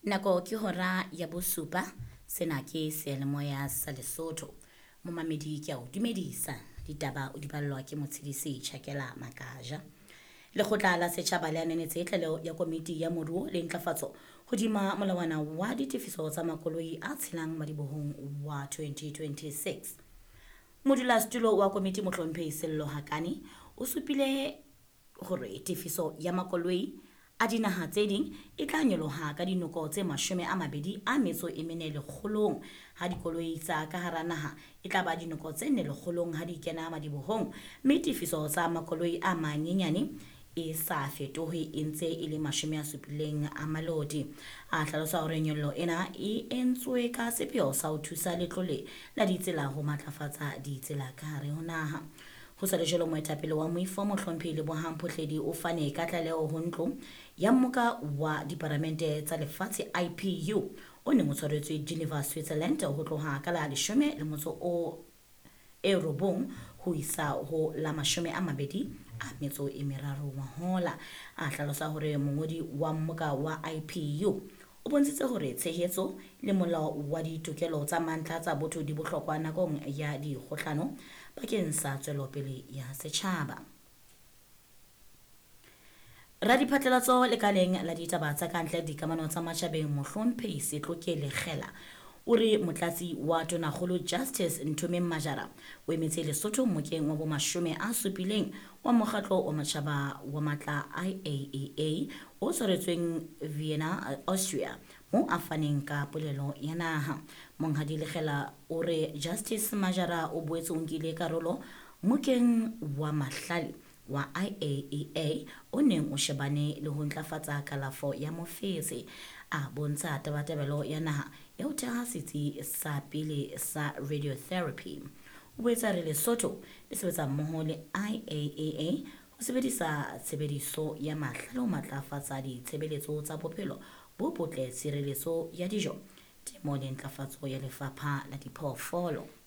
Nako ke hora ya bosupa sena ke sealemoya sa Lesotho. Momamedi ke a o dumedisa ditaba o di ballwa ke motshedisi Tjhakela Makaja. Lekgotla la setjhaba le ananetse tlaleho ya komiti ya moruo le ntlafatso hodima molawana wa ditefiso tsa makoloi a tshelang madibohong wa 2026. Modulasetulo wa komiti Mohlomphehi Sello Hakane o supile hore tefiso ya makoloi a dinaha tse ding e tla nyoloha ka dinoko tse 24 ha dikoloi tsa ka hara naha e tla ba dinoko tse 400 ha di kena madibohong, mme tefiso tsa makoloi a manyenyane e sa fetohe e ntse e le 70 a malodi. A hlalosa hore nyollo ena e entswe ka sepheo sa ho thusa letlole la ditsela ho matlafatsa ditsela ka hare ho naha. Ho sa le jalo, moetapele wa moifo Mohlomphehi Lebohang Phohledi o fane ka tlaleho ho ntlo ya mmoka wa diparamente tsa lefatshe IPU o neng o tshwaretswe Geneva, Switzerland ho tloha ka la 19 ho isa ho la 23 mahola. A hlalosa hore mongodi wa mmoka wa IPU o bontshitse hore tshehetso le molao wa ditokelo tsa mantlha tsa botho di bohlokwa nakong ya dikgohlano bakeng sa tswelopele ya setjhaba. Radiphatlalatso lekaleng la ditaba tsa kantle dikamano tsa matjhabeng Mohlomphehi Setlokele Kgela o re motlatsi wa Tonakgolo Justice Nthomi Majara o emetse Lesotho mokeng wa bo 70 wa mokgatlo wa matjhaba wa matla IAEA o tshwaretsweng Vienna, Austria, mo a faneng ka polelo ya naha. Monghadi Lekgela o re Justice Majara o boetse o nkile karolo mokeng wa mahlale wa IAEA o neng o shebane le ho ntlafatsa kalafo ya mofetse. A bontsha tabatabelo ya naha ya ho theha setsi sa pele sa radiotherapy. O boetse re Lesotho le sebetsa mmoho le IAEA ho sebedisa tshebediso ya mahlale ho matlafatsa ditshebeletso tsa bophelo bo botle, tshireletso ya dijo, temo le ntlafatso ya lefapha la diphoofolo.